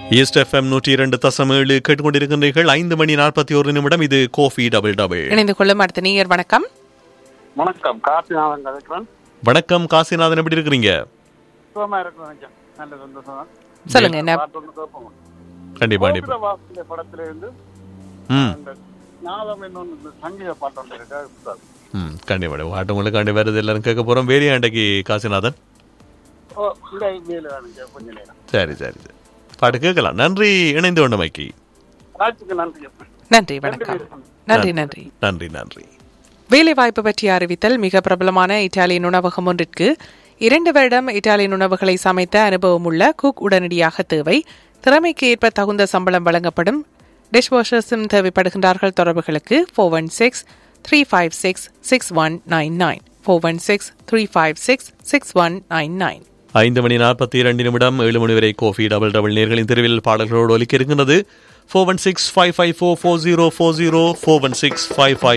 East FM 102.7 கேட்டுக்கொண்டிருக்கின்றீர்கள். 5:41 இது Kofi double double. இணைந்து கொள்ளும் அடுத்த நேயர். வணக்கம். வணக்கம், காசிநாதன் கதைக்கிறேன். வணக்கம் காசிநாதன், எப்படி இருக்கிறீங்க? சுகமா இருக்கிறேன், நல்ல சந்தோஷம். சொல்லுங்க. என்ன கண்டிப்பா படத்துல இருந்து சங்கீத பாட்டு ஒன்று இருக்கு. கண்டிப்பா பாட்டு உங்களுக்கு கண்டி வருது, எல்லாரும் கேட்க போறோம். வேலையா அன்றைக்கு காசிநாதன்? சரி சரி சரி, பாட்டு கேட்கலாம். நன்றி இணைந்து கொண்டமைக்கு. நன்றி, வணக்கம். நன்றி நன்றி நன்றி நன்றி. வேலைவாய்ப்பு பற்றிய அறிவித்தல். மிக பிரபலமான இத்தாலியன் உணவகம் ஒன்றிற்கு 2 வருடம் இத்தாலியன் உணவுகளை சமைத்த அனுபவம் உள்ள குக் உடனடியாக தேவை. திறமைக்கு ஏற்ப தகுந்த சம்பளம் வழங்கப்படும். டிஷ்வாஷர்ஸும் தேவைப்படுகின்றார்கள். தொடர்புகளுக்கு 416-356-6199 416-356-6199. 5:42 7 மணி வரை கோஃபி டபுள் டபுள் நேர்களின் தெருவில் பாடல்களோடு ஒலிக்க இருக்கின்றது. 416-554-4040 416-554